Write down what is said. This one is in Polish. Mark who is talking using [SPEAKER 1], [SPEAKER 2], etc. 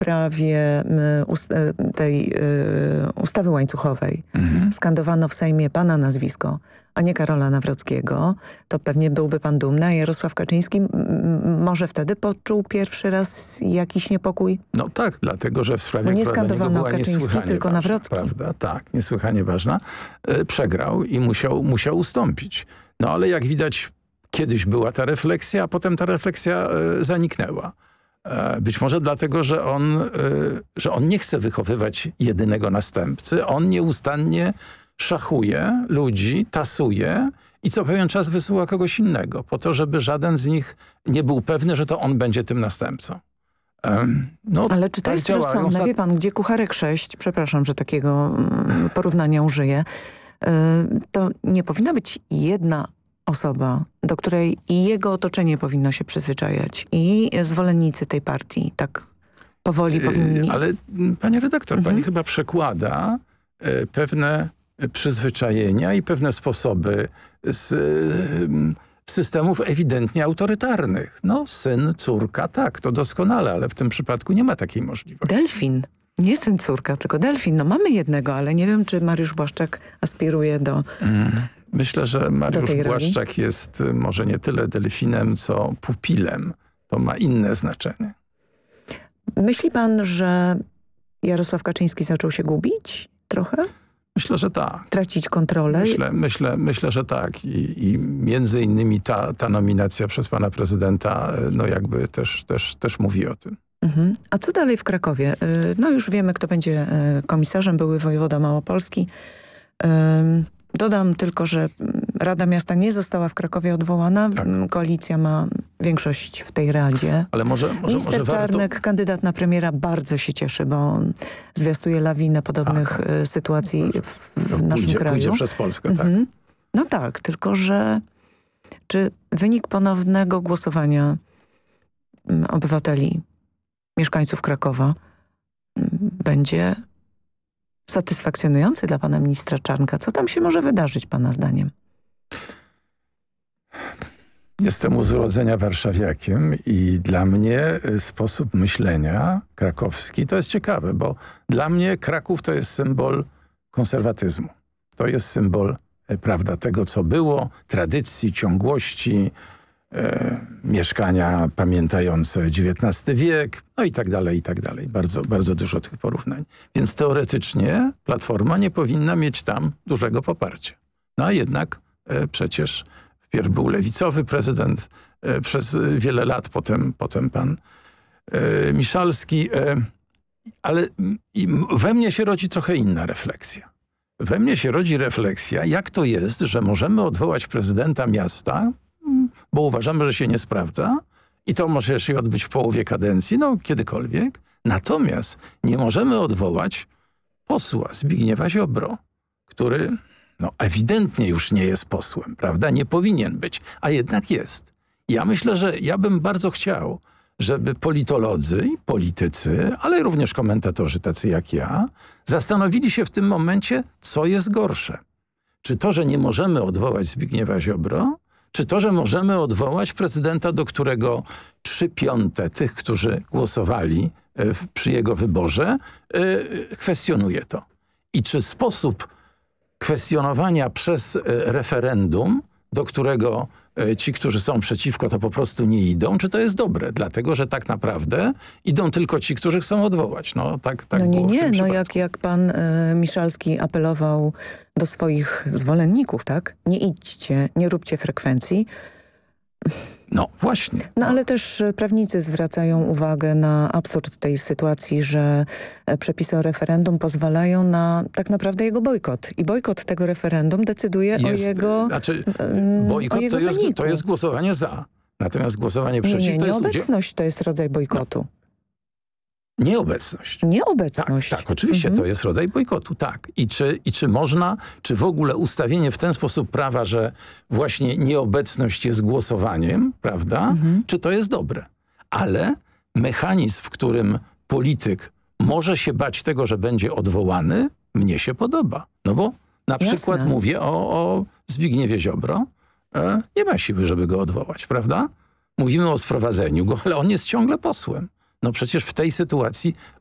[SPEAKER 1] sprawie tej ustawy łańcuchowej skandowano w Sejmie pana nazwisko, a nie Karola Nawrockiego, to pewnie byłby pan dumny, a Jarosław Kaczyński może wtedy poczuł pierwszy raz jakiś niepokój?
[SPEAKER 2] No tak, dlatego, że w sprawie,
[SPEAKER 1] nie
[SPEAKER 2] która dla niego była
[SPEAKER 1] Kaczyński,
[SPEAKER 2] niesłychanie
[SPEAKER 1] tylko
[SPEAKER 2] ważna,
[SPEAKER 1] Nawrocki.
[SPEAKER 2] prawda? Tak, niesłychanie ważna. Przegrał i musiał ustąpić. No ale jak widać, kiedyś była ta refleksja, a potem ta refleksja zaniknęła. Być może dlatego, że on nie chce wychowywać jedynego następcy. On nieustannie szachuje ludzi, tasuje i co pewien czas wysyła kogoś innego, po to, żeby żaden z nich nie był pewny, że to on będzie tym następcą.
[SPEAKER 1] Ale czy to jest rozsądne? Wie pan, gdzie Kucharek 6, przepraszam, że takiego porównania użyję, to nie powinna być jedna osoba, do której i jego otoczenie powinno się przyzwyczajać i zwolennicy tej partii tak powoli powinni...
[SPEAKER 2] Ale pani redaktor, pani chyba przekłada pewne przyzwyczajenia i pewne sposoby z systemów ewidentnie autorytarnych. No, syn, córka, tak, to doskonale, ale w tym przypadku nie ma takiej możliwości.
[SPEAKER 1] Delfin. Nie syn, córka, tylko delfin. No mamy jednego, ale nie wiem, czy Mariusz Błaszczak aspiruje do...
[SPEAKER 2] Myślę, że Mariusz Błaszczak jest może nie tyle delfinem, co pupilem. To ma inne znaczenie.
[SPEAKER 1] Myśli pan, że Jarosław Kaczyński zaczął się gubić trochę?
[SPEAKER 2] Myślę, że tak.
[SPEAKER 1] Tracić kontrolę?
[SPEAKER 2] Myślę, że tak. I między innymi ta nominacja przez pana prezydenta no jakby też mówi o tym.
[SPEAKER 1] A co dalej w Krakowie? No już wiemy, kto będzie komisarzem, były wojewoda Małopolski. Dodam tylko, że Rada Miasta nie została w Krakowie odwołana. Tak. Koalicja ma większość w tej Radzie.
[SPEAKER 2] Ale
[SPEAKER 1] Minister Czarnek, kandydat na premiera, bardzo się cieszy, bo zwiastuje lawinę podobnych sytuacji w naszym kraju.
[SPEAKER 2] Pójdzie przez Polskę, tak.
[SPEAKER 1] No tak, tylko że czy wynik ponownego głosowania obywateli, mieszkańców Krakowa będzie satysfakcjonujący dla pana ministra Czarnka? Co tam się może wydarzyć pana zdaniem?
[SPEAKER 2] Jestem z urodzenia warszawiakiem i dla mnie sposób myślenia krakowski to jest ciekawe, bo dla mnie Kraków to jest symbol konserwatyzmu. To jest symbol, prawda, tego co było, tradycji, ciągłości, mieszkania pamiętające XIX wiek, no i tak dalej, i tak dalej. Bardzo, bardzo dużo tych porównań. Więc teoretycznie Platforma nie powinna mieć tam dużego poparcia. No a jednak przecież wpierw był lewicowy prezydent przez wiele lat, potem pan Miszalski, ale we mnie się rodzi trochę inna refleksja. We mnie się rodzi refleksja, jak to jest, że możemy odwołać prezydenta miasta, bo uważamy, że się nie sprawdza i to może się odbyć w połowie kadencji, no kiedykolwiek. Natomiast nie możemy odwołać posła Zbigniewa Ziobro, który no ewidentnie już nie jest posłem, prawda? Nie powinien być, a jednak jest. Ja myślę, że ja bym bardzo chciał, żeby politolodzy i politycy, ale również komentatorzy tacy jak ja, zastanowili się w tym momencie, co jest gorsze. Czy to, że nie możemy odwołać Zbigniewa Ziobro, czy to, że możemy odwołać prezydenta, do którego 3/5 tych, którzy głosowali przy jego wyborze, kwestionuje to. I czy sposób kwestionowania przez referendum, do którego ci, którzy są przeciwko, to po prostu nie idą, czy to jest dobre? Dlatego, że tak naprawdę idą tylko ci, którzy chcą odwołać. No tak
[SPEAKER 1] no
[SPEAKER 2] było w tym
[SPEAKER 1] no
[SPEAKER 2] przypadku.
[SPEAKER 1] jak pan Miszalski apelował do swoich zwolenników, tak? Nie idźcie, nie róbcie frekwencji.
[SPEAKER 2] No właśnie.
[SPEAKER 1] No ale też prawnicy zwracają uwagę na absurd tej sytuacji, że przepisy o referendum pozwalają na tak naprawdę jego bojkot. I bojkot tego referendum decyduje o jego
[SPEAKER 2] bojkot
[SPEAKER 1] o jego
[SPEAKER 2] to jest głosowanie za. Natomiast głosowanie przeciw to jest
[SPEAKER 1] nieobecność to jest rodzaj bojkotu.
[SPEAKER 2] No. Nieobecność.
[SPEAKER 1] Nieobecność.
[SPEAKER 2] Tak, oczywiście to jest rodzaj bojkotu, tak. I czy można, czy w ogóle ustawienie w ten sposób prawa, że właśnie nieobecność jest głosowaniem, prawda? Czy to jest dobre? Ale mechanizm, w którym polityk może się bać tego, że będzie odwołany, mnie się podoba. No bo na przykład mówię o Zbigniewie Ziobro. Nie ma siły, żeby go odwołać, prawda? Mówimy o sprowadzeniu go, ale on jest ciągle posłem. No przecież w tej sytuacji